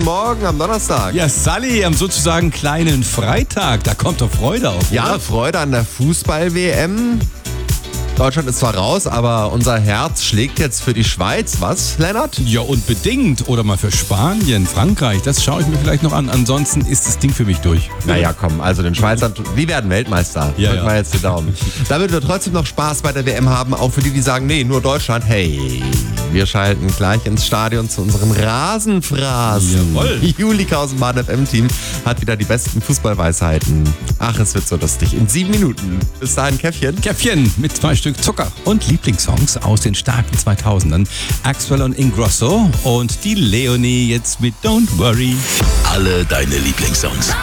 guten Morgen am Donnerstag. Ja, Sally, am sozusagen kleinen Freitag, da kommt doch Freude auf. Ja, oder? Freude an der Fußball-WM. Deutschland ist zwar raus, aber unser Herz schlägt jetzt für die Schweiz. Was, Lennart? Ja, unbedingt. Oder mal für Spanien, Frankreich, das schaue ich mir vielleicht noch an. Ansonsten ist das Ding für mich durch. Naja, komm, also den Schweizern, die werden Weltmeister. Ja, Drücken ja. wir jetzt die Daumen. Damit wir trotzdem noch Spaß bei der WM haben, auch für die sagen, nee, nur Deutschland. Hey, wir schalten gleich ins Stadion zu unserem Rasenphrasen. Jawohl. Julika aus dem Bahn FM-Team hat wieder die besten Fußballweisheiten. Ach, es wird so lustig. In 7 Minuten. Bis dahin, Käffchen. Käffchen mit 2 Stück Zucker und Lieblingssongs aus den starken 2000ern. Axwell und Ingrosso und die Leonie jetzt mit Don't Worry. Alle deine Lieblingssongs.